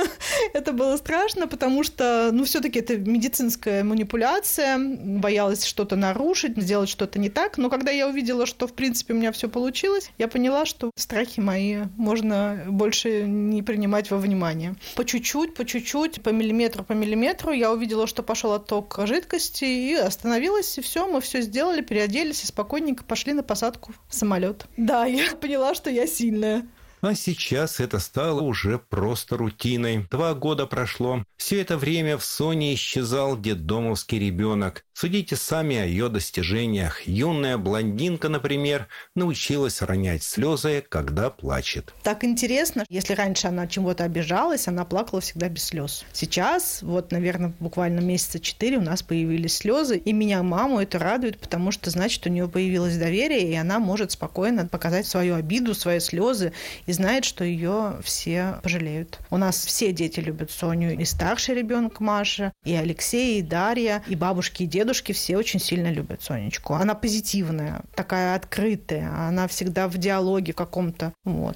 Speaker 15: Это было страшно, потому что, все-таки это медицинская манипуляция. Боялась что-то нарушить, сделать что-то не так. Но когда я увидела, что, в принципе, у меня все получилось, я поняла, что страхи мои можно больше не принимать во внимание. По чуть-чуть, по миллиметру я увидела, что пошел отток жидкости, и остановилась, и все, мы все сделали, переоделись, и спокойненько пошли на посадку в самолет. Да, я поняла, что я сильная.
Speaker 14: А сейчас это стало уже просто рутиной. 2 года прошло. Все это время в Соне исчезал детдомовский ребенок. Судите сами о ее достижениях. Юная блондинка, например, научилась ронять слезы, когда плачет.
Speaker 15: Так интересно. Если раньше она чего-то обижалась, она плакала всегда без слез. Сейчас, наверное, буквально месяца 4 у нас появились слезы. И меня, маму, это радует, потому что, значит, у нее появилось доверие, и она может спокойно показать свою обиду, свои слезы, и знает, что ее все пожалеют. У нас все дети любят Соню. И старший ребенок Маша, и Алексей, и Дарья, и бабушки, и дедушки все очень сильно любят Сонечку. Она позитивная, такая открытая, она всегда в диалоге каком-то.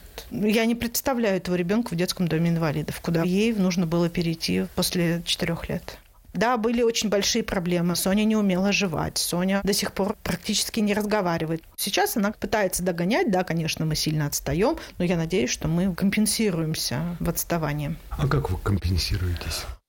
Speaker 15: Я не представляю этого ребенка в детском доме инвалидов, куда ей нужно было перейти после 4 лет. Да, были очень большие проблемы. Соня не умела жевать. Соня до сих пор практически не разговаривает. Сейчас она пытается догонять. Да, конечно, мы сильно отстаем, но я надеюсь, что мы компенсируемся в отставании.
Speaker 14: А как вы компенсируетесь?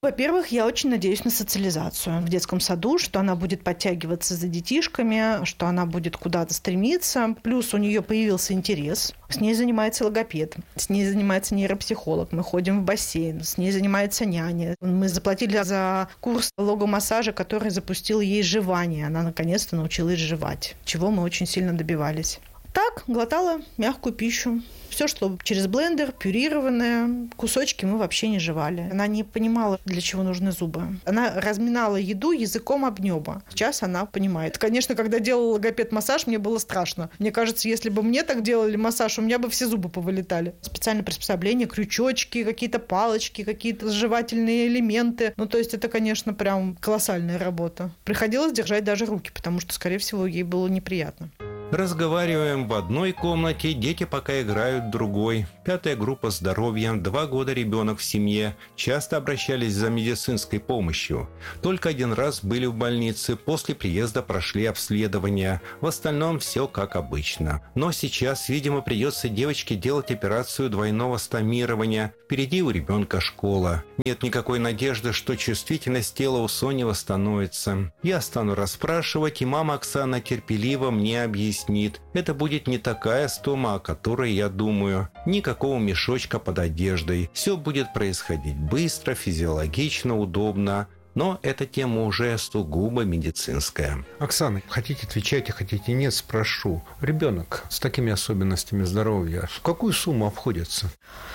Speaker 15: Во-первых, я очень надеюсь на социализацию в детском саду, что она будет подтягиваться за детишками, что она будет куда-то стремиться. Плюс у нее появился интерес. С ней занимается логопед, с ней занимается нейропсихолог. Мы ходим в бассейн, с ней занимается няня. Мы заплатили за курс логомассажа, который запустил ей жевание. Она наконец-то научилась жевать, чего мы очень сильно добивались. Так, глотала мягкую пищу. Все шло через блендер, пюрированное. Кусочки мы вообще не жевали. Она не понимала, для чего нужны зубы. Она разминала еду языком об небо. Сейчас она понимает. Конечно, когда делала логопед-массаж, мне было страшно. Мне кажется, если бы мне так делали массаж, у меня бы все зубы повылетали. Специальное приспособление, крючочки, какие-то палочки, какие-то жевательные элементы. То есть это, конечно, прям колоссальная работа. Приходилось держать даже руки, потому что, скорее всего, ей было неприятно.
Speaker 14: Разговариваем в одной комнате, дети пока играют в другой. 5-я группа здоровья, 2 года ребенок в семье. Часто обращались за медицинской помощью. Только 1 раз были в больнице, после приезда прошли обследование. В остальном все как обычно. Но сейчас, видимо, придется девочке делать операцию двойного стомирования. Впереди у ребенка школа. Нет никакой надежды, что чувствительность тела у Сони восстановится. Я стану расспрашивать, и мама Оксана терпеливо мне объяснит. Это будет не такая стома, о которой я думаю. Никакого мешочка под одеждой. Все будет происходить быстро, физиологично, удобно. Но эта тема уже сугубо медицинская.
Speaker 16: Оксана, хотите отвечайте, хотите нет, спрошу. Ребенок с такими особенностями здоровья, в какую сумму обходится?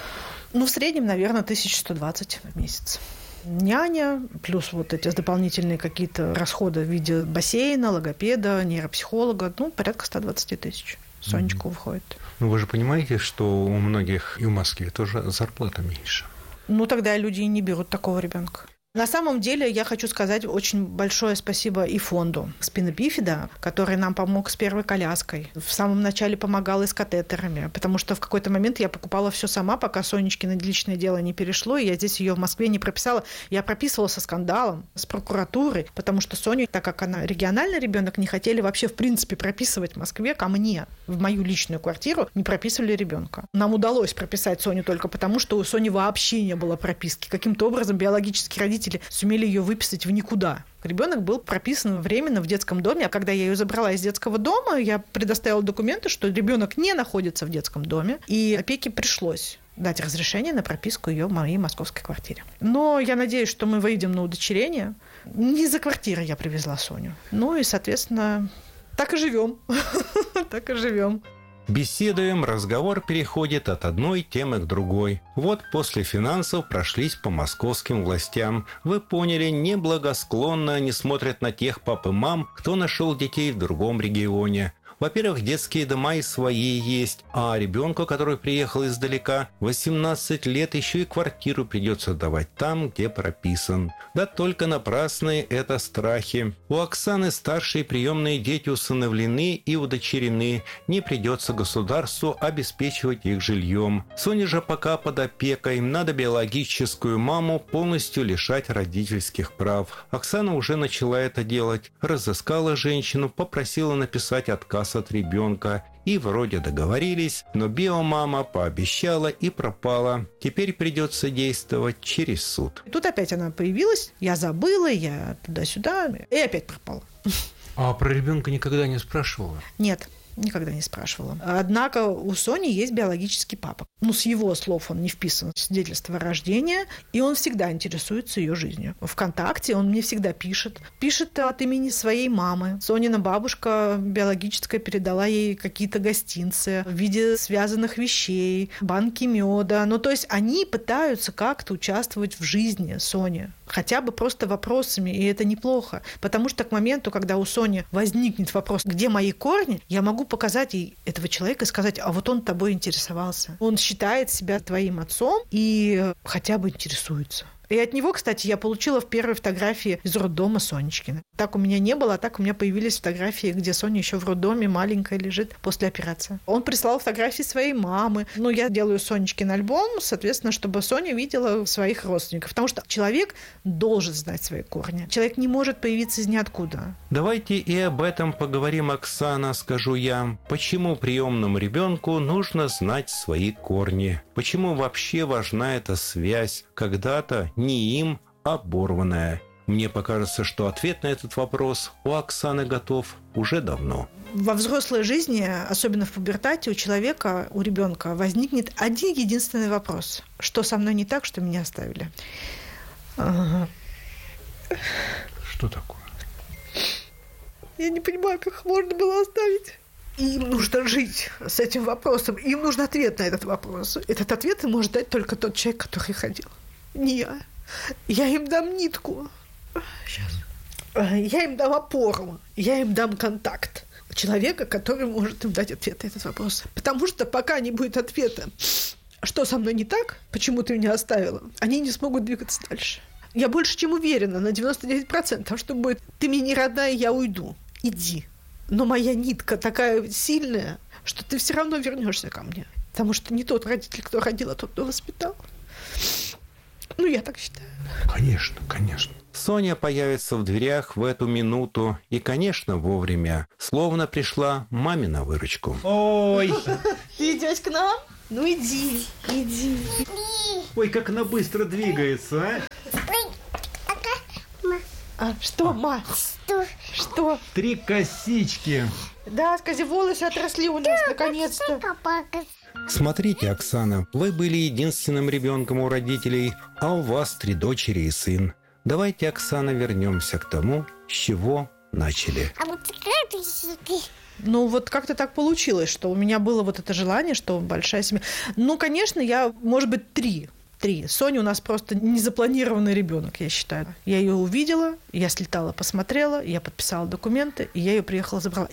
Speaker 15: В среднем, наверное, 1120 в месяц. Няня, плюс вот эти дополнительные какие-то расходы в виде бассейна, логопеда, нейропсихолога, порядка 120 тысяч. Сонечка выходит.
Speaker 16: Вы же понимаете, что у многих и в Москве тоже зарплата меньше.
Speaker 15: Тогда люди и не берут такого ребенка. На самом деле, я хочу сказать очень большое спасибо и фонду Спина Бифида, который нам помог с первой коляской. В самом начале помогал и с катетерами, потому что в какой-то момент я покупала все сама, пока Сонечкино личное дело не перешло, и я здесь ее в Москве не прописала. Я прописывала со скандалом, с прокуратурой, потому что Соню, так как она региональный ребенок, не хотели вообще в принципе прописывать в Москве ко мне, в мою личную квартиру, не прописывали ребенка. Нам удалось прописать Соню только потому, что у Сони вообще не было прописки. Каким-то образом биологические родители сумели ее выписать в никуда. Ребенок был прописан временно в детском доме, а когда я ее забрала из детского дома, я предоставила документы, что ребенок не находится в детском доме, и опеке пришлось дать разрешение на прописку ее в моей московской квартире. Но я надеюсь, что мы выйдем на удочерение. Не из-за квартиры я привезла Соню. И, соответственно, так и живем. Так и живем.
Speaker 14: Беседуем, разговор переходит от одной темы к другой. Вот после финансов прошлись по московским властям. Вы поняли, неблагосклонно они смотрят на тех пап и мам, кто нашел детей в другом регионе. Во-первых, детские дома и свои есть, а ребенку, который приехал издалека, 18 лет, еще и квартиру придется давать там, где прописан. Да только напрасные это страхи. У Оксаны старшие приемные дети усыновлены и удочерены. Не придется государству обеспечивать их жильем. Соня же пока под опекой. Надо биологическую маму полностью лишать родительских прав. Оксана уже начала это делать. Разыскала женщину, попросила написать отказ от ребенка. И вроде договорились, но биомама пообещала и пропала. Теперь придется действовать через суд.
Speaker 15: И тут опять она появилась, я забыла, я туда-сюда, и опять пропала.
Speaker 16: А про ребенка никогда не спрашивала?
Speaker 15: Нет. Никогда не спрашивала. Однако у Сони есть биологический папа. С его слов он не вписан в свидетельство о рождении, и он всегда интересуется ее жизнью. ВКонтакте он мне всегда пишет. Пишет от имени своей мамы. Сонина бабушка биологическая передала ей какие-то гостинцы в виде связанных вещей, банки меда. То есть они пытаются как-то участвовать в жизни Сони. Хотя бы просто вопросами, и это неплохо. Потому что к моменту, когда у Сони возникнет вопрос, где мои корни, я могу показать ей этого человека и сказать, а вот он тобой интересовался. Он считает себя твоим отцом и хотя бы интересуется. И от него, кстати, я получила в первой фотографии из роддома Сонечкина. Так у меня не было, а так у меня появились фотографии, где Соня еще в роддоме маленькая лежит после операции. Он прислал фотографии своей мамы. Я делаю Сонечкин альбом, соответственно, чтобы Соня видела своих родственников. Потому что человек должен знать свои корни. Человек не может появиться из ниоткуда.
Speaker 14: Давайте и об этом поговорим, Оксана, скажу я. Почему приемному ребенку нужно знать свои корни? Почему вообще важна эта связь? Когда-то не им, оборванная. Мне покажется, что ответ на этот вопрос у Оксаны готов уже давно.
Speaker 15: Во взрослой жизни, особенно в пубертате, у человека, у ребенка возникнет один единственный вопрос. Что со мной не так, что меня оставили?
Speaker 16: Что такое?
Speaker 15: Я не понимаю, как их можно было оставить. Им нужно жить с этим вопросом. Им нужен ответ на этот вопрос. Этот ответ им может дать только тот человек, который ходил. Не я. Я им дам нитку. Сейчас. Я им дам опору. Я им дам контакт человека, который может им дать ответ на этот вопрос. Потому что пока не будет ответа, что со мной не так, почему ты меня оставила, они не смогут двигаться дальше. Я больше чем уверена на 99%, что будет: ты мне не родная, я уйду. Иди. Но моя нитка такая сильная, что ты все равно вернешься ко мне. Потому что не тот родитель, кто родил, а тот, кто воспитал. Ну, я так считаю.
Speaker 16: Конечно, конечно.
Speaker 14: Соня появится в дверях в эту минуту и, конечно, вовремя. Словно пришла маме на выручку.
Speaker 9: Ой!
Speaker 15: Ты идешь к нам? Ну, иди.
Speaker 9: Ой, как она быстро двигается, а?
Speaker 15: Что, ма? Что?
Speaker 9: 3 косички.
Speaker 15: Да, скажи, волосы отросли у нас наконец-то.
Speaker 14: Смотрите, Оксана, вы были единственным ребенком у родителей, а у вас 3 дочери и сын. Давайте, Оксана, вернемся к тому, с чего начали.
Speaker 15: Ну, вот как-то так получилось, что у меня было вот это желание, что большая семья. Ну, конечно, я, может быть, 3. Соня у нас просто незапланированный ребенок, я считаю. Я ее увидела, я слетала, посмотрела, я подписала документы, и я ее приехала забрала.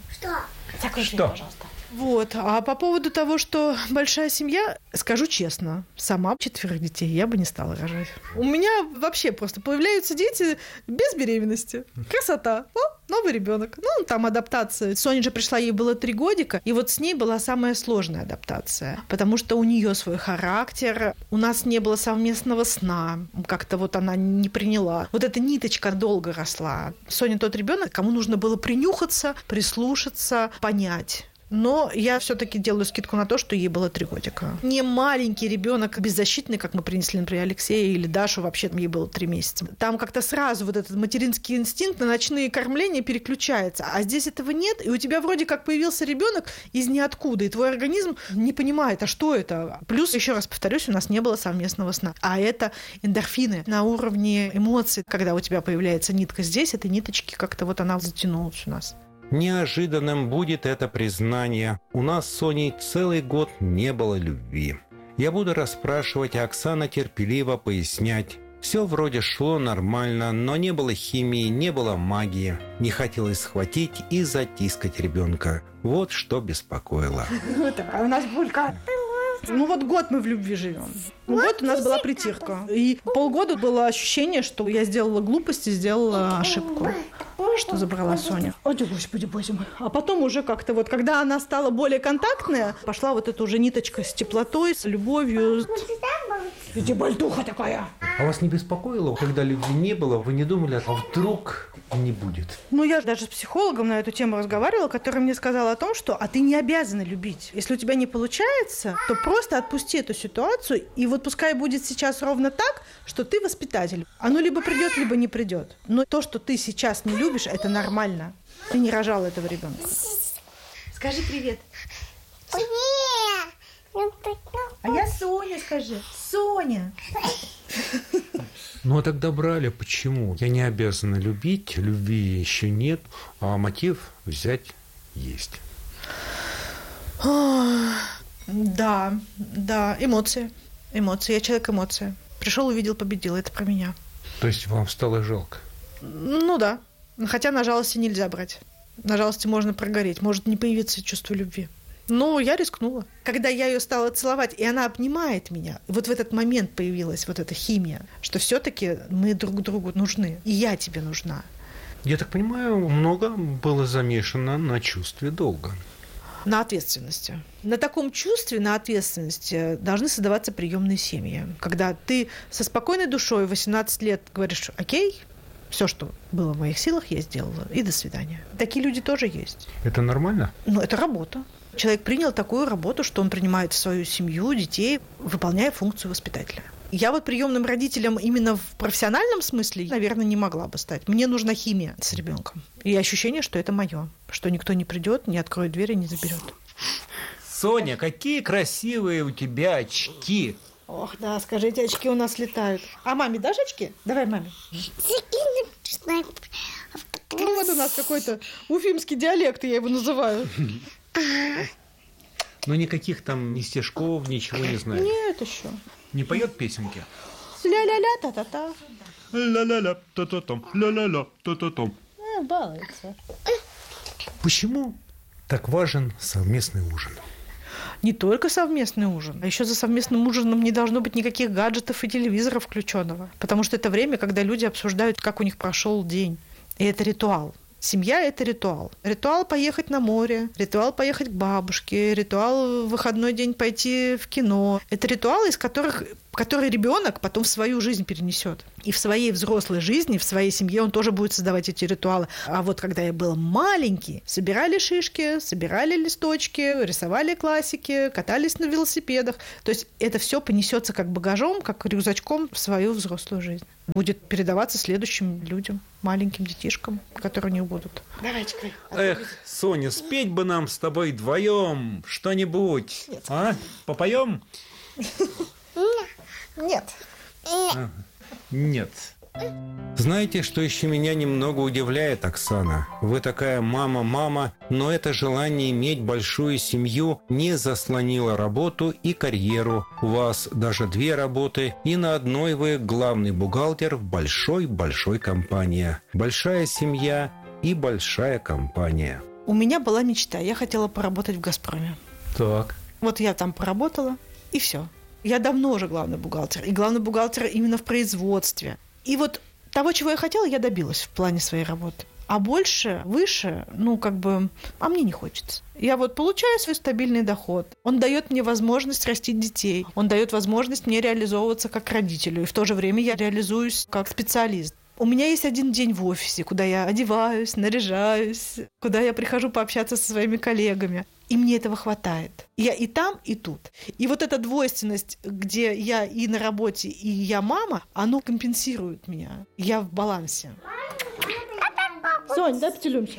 Speaker 9: Что?
Speaker 15: Пожалуйста. Вот. А по поводу того, что большая семья, скажу честно, сама 4 детей я бы не стала рожать. У меня вообще просто появляются дети без беременности. Красота. О, новый ребенок. Ну, там адаптация. Соня же пришла, ей было 3 годика, и вот с ней была самая сложная адаптация, потому что у нее свой характер, у нас не было совместного сна, как-то вот она не приняла. Вот эта ниточка долго росла. Соня тот ребенок, кому нужно было принюхаться, прислушаться, понять. Но я все-таки делаю скидку на то, что ей было 3 годика. Не маленький ребенок, беззащитный, как мы принесли, например, Алексея или Дашу, вообще ей было 3 месяца. Там как-то сразу вот этот материнский инстинкт на ночные кормления переключается. А здесь этого нет, и у тебя вроде как появился ребенок из ниоткуда, и твой организм не понимает, а что это? Плюс, еще раз повторюсь, у нас не было совместного сна. А это эндорфины на уровне эмоций. Когда у тебя появляется нитка здесь, этой ниточки как-то вот она затянулась у нас.
Speaker 14: Неожиданным будет это признание. У нас с Соней целый год не было любви. Я буду расспрашивать, а Оксана терпеливо пояснять. Все вроде шло нормально, но не было химии, не было магии. Не хотелось схватить и затискать ребенка. Вот что беспокоило.
Speaker 15: А у нас Булька. Ну вот год мы в любви живем. Год у нас была притирка. И полгода было ощущение, что я сделала глупость и сделала ошибку, что забрала Соню. Ой, господи, боже мой. А потом уже как-то вот, когда она стала более контактная, пошла вот эта уже ниточка с теплотой, с любовью. Иди, бальтуха такая.
Speaker 16: А вас не беспокоило, когда любви не было, вы не думали, а вдруг не будет?
Speaker 15: Ну, я даже с психологом на эту тему разговаривала, который мне сказал о том, что ты не обязана любить. Если у тебя не получается, то просто отпусти эту ситуацию, и вот пускай будет сейчас ровно так, что ты воспитатель. Оно либо придет, либо не придет. Но то, что ты сейчас не любишь, это нормально. Ты не рожала этого ребенка. Скажи привет.
Speaker 13: Привет.
Speaker 15: А я Соня, скажи. Соня.
Speaker 16: Ну, а тогда брали. Почему? Я не обязана любить, любви еще нет, а мотив взять есть.
Speaker 15: Да, эмоции. Эмоции. Я человек-эмоция. Пришел, увидел, победил. Это про меня.
Speaker 16: То есть вам стало жалко?
Speaker 15: Ну да. Хотя на жалости нельзя брать. На жалости можно прогореть. Может не появиться чувство любви. Но я рискнула. Когда я ее стала целовать, и она обнимает меня, вот в этот момент появилась вот эта химия, что все-таки мы друг другу нужны, и я тебе нужна.
Speaker 16: Я так понимаю, много было замешано на чувстве долга.
Speaker 15: На ответственности. На таком чувстве, на ответственности должны создаваться приемные семьи. Когда ты со спокойной душой 18 лет говоришь: окей, все, что было в моих силах, я сделала, и до свидания. Такие люди тоже есть.
Speaker 16: Это нормально?
Speaker 15: Ну, это работа. Человек принял такую работу, что он принимает в свою семью детей, выполняя функцию воспитателя. Я вот приемным родителем именно в профессиональном смысле, наверное, не могла бы стать. Мне нужна химия с ребенком. И ощущение, что это мое, что никто не придет, не откроет дверь и не заберет.
Speaker 16: Соня, какие красивые у тебя очки.
Speaker 15: Ох, да, скажите, очки у нас летают. А маме дашь очки? Давай маме. Ну вот у нас какой-то уфимский диалект, я его называю.
Speaker 16: Но никаких там ни стишков, ничего не знаю.
Speaker 15: Нет еще.
Speaker 16: Не поет песенки?
Speaker 15: Ля-ля-ля, та-та-та.
Speaker 16: Ля-ля-ля, та-та-том, ля-ля-ля, та-та-том.
Speaker 15: Балуется.
Speaker 16: Почему так важен совместный ужин?
Speaker 15: Не только совместный ужин, а еще за совместным ужином не должно быть никаких гаджетов и телевизора включенного. Потому что это время, когда люди обсуждают, как у них прошел день. И это ритуал. Семья – это ритуал. Ритуал поехать на море, ритуал поехать к бабушке, ритуал в выходной день пойти в кино. Это ритуалы, который ребенок потом в свою жизнь перенесет. И в своей взрослой жизни, в своей семье он тоже будет создавать эти ритуалы. А вот когда я был маленький, собирали шишки, собирали листочки, рисовали классики, катались на велосипедах. То есть это все понесется как багажом, как рюкзачком в свою взрослую жизнь. Будет передаваться следующим людям, маленьким детишкам, которые у них будут. Давайте.
Speaker 16: Эх, Соня, спеть бы нам с тобой вдвоем что-нибудь. Нет. А? Попоем?
Speaker 15: Нет.
Speaker 16: Нет. Знаете, что еще меня немного удивляет, Оксана? Вы такая мама, но это желание иметь большую семью не заслонило работу и карьеру. У вас даже 2 работы, и на одной вы главный бухгалтер в большой компании. Большая семья и большая компания.
Speaker 15: У меня была мечта. Я хотела поработать в «Газпроме».
Speaker 16: Так.
Speaker 15: Вот я там поработала, и все. Я давно уже главный бухгалтер. И главный бухгалтер именно в производстве. И вот того, чего я хотела, я добилась в плане своей работы. А больше, выше, а мне не хочется. Я вот получаю свой стабильный доход. Он дает мне возможность растить детей. Он дает возможность мне реализовываться как родителю. И в то же время я реализуюсь как специалист. У меня есть один день в офисе, куда я одеваюсь, наряжаюсь, куда я прихожу пообщаться со своими коллегами. И мне этого хватает. Я и там, и тут. И вот эта двойственность, где я и на работе, и я мама, оно компенсирует меня. Я в балансе. Сонь, дай поцелуемся.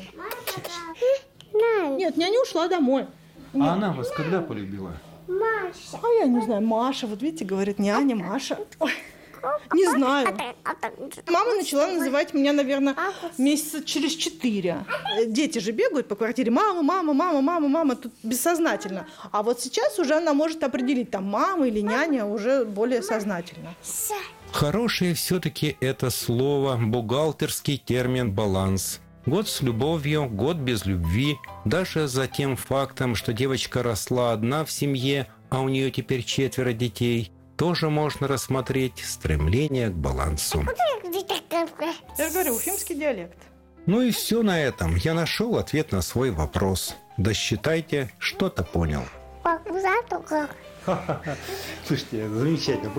Speaker 15: Нет, няня ушла домой.
Speaker 16: А она вас когда полюбила?
Speaker 15: Маша. А я не знаю, Маша. Вот видите, говорит няня, Маша. Ой. Не знаю. Мама начала называть меня, наверное, месяца через 4. Дети же бегают по квартире. Мама. Тут бессознательно. А вот сейчас уже она может определить, там мама или няня уже более сознательно.
Speaker 14: Хорошее все-таки это слово, бухгалтерский термин «баланс». Год с любовью, год без любви. Даже за тем фактом, что девочка росла одна в семье, а у нее теперь 4 детей, тоже можно рассмотреть стремление к балансу.
Speaker 15: Я же говорю, уфимский диалект.
Speaker 14: Ну и все на этом. Я нашел ответ на свой вопрос. Досчитайте, что-то понял.
Speaker 16: Слушайте, это замечательно.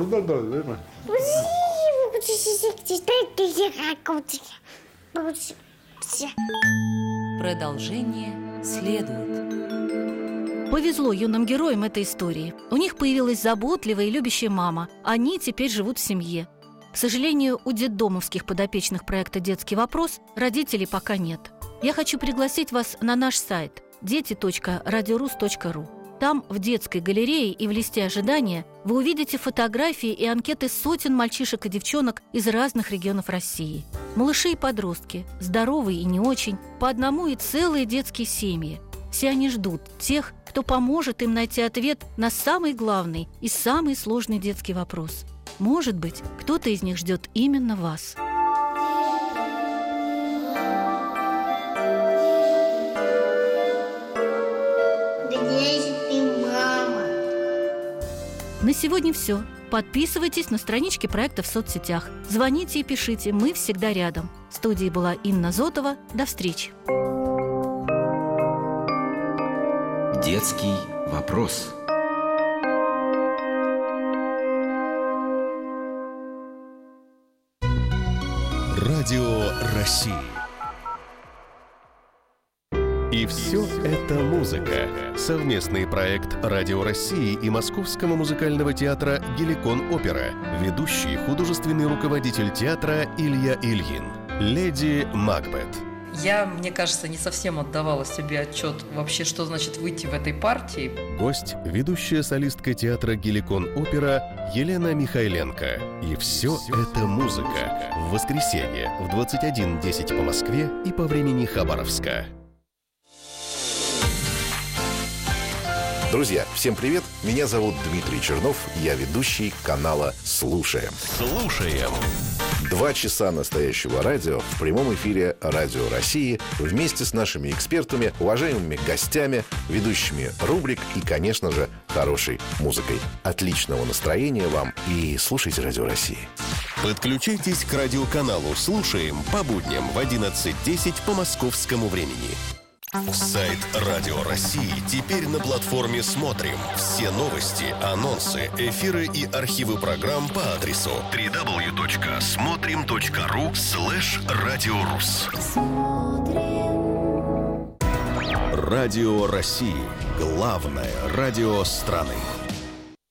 Speaker 8: Продолжение следует.
Speaker 12: Повезло юным героям этой истории. У них появилась заботливая и любящая мама. Они теперь живут в семье. К сожалению, у детдомовских подопечных проекта «Детский вопрос» родителей пока нет. Я хочу пригласить вас на наш сайт дети.радиорус.ру. Там, в детской галерее и в листе ожидания, вы увидите фотографии и анкеты сотен мальчишек и девчонок из разных регионов России. Малыши и подростки, здоровые и не очень, по одному и целые детские семьи. Все они ждут тех, кто поможет им найти ответ на самый главный и самый сложный детский вопрос. Может быть, кто-то из них ждет именно вас.
Speaker 13: Где же ты, мама?
Speaker 12: На сегодня все. Подписывайтесь на странички проекта в соцсетях. Звоните и пишите, мы всегда рядом. В студии была Инна Зотова. До встречи.
Speaker 11: Детский вопрос.
Speaker 2: Радио России. И все это музыка. Совместный проект Радио России и Московского музыкального театра «Геликон Опера». Ведущий художественный руководитель театра Илья Ильин. Леди Макбет.
Speaker 17: Я, мне кажется, не совсем отдавала себе отчет вообще, что значит выйти в этой партии.
Speaker 2: Гость – ведущая солистка театра «Геликон Опера» Елена Михайленко. И все это музыка. В воскресенье в 21:10 по Москве и по времени Хабаровска.
Speaker 18: Друзья, всем привет! Меня зовут Дмитрий Чернов, я ведущий канала «Слушаем».
Speaker 2: Слушаем!
Speaker 18: 2 часа настоящего радио в прямом эфире Радио России вместе с нашими экспертами, уважаемыми гостями, ведущими рубрик и, конечно же, хорошей музыкой. Отличного настроения вам и слушайте Радио России.
Speaker 2: Подключайтесь к радиоканалу «Слушаем» по будням в 11:10 по московскому времени. Сайт Радио России теперь на платформе «Смотрим». Все новости, анонсы, эфиры и архивы программ по адресу www.смотрим.ру/радиорус. Радио России. Главное радио страны.